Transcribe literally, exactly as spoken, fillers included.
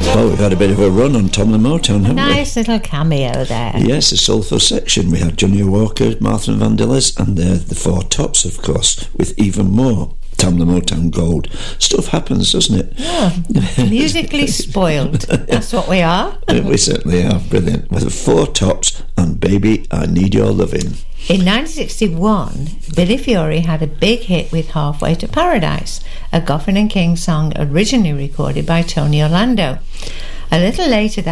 Well, we've had a bit of a run on Tom the Motown, haven't we? Nice little cameo there. Yes, a soulful section. We had Johnny Walker, Martha and Vandellas, and uh, the Four Tops, of course, with even more Tom the Motown gold. Stuff happens, doesn't it? Yeah, musically spoiled. That's what we are. We certainly are. Brilliant. With the Four Tops and Baby, I Need Your Lovin'. In nineteen sixty-one, Billy Fury had a big hit with Halfway to Paradise, a Goffin and King song originally recorded by Tony Orlando. A little later that